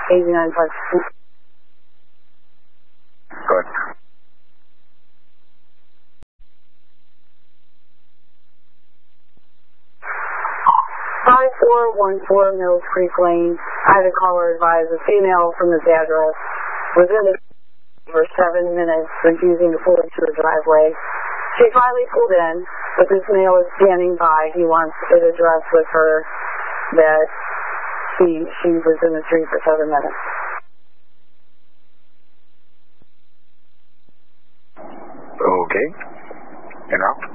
89.2. Good. 5414 Mills Creek Lane. I had a caller advise a female from this address was in the for 7 minutes refusing to pull into her driveway. She finally pulled in, but this male is standing by. He wants it addressed with her that she was in the street for 7 minutes. Okay. You know?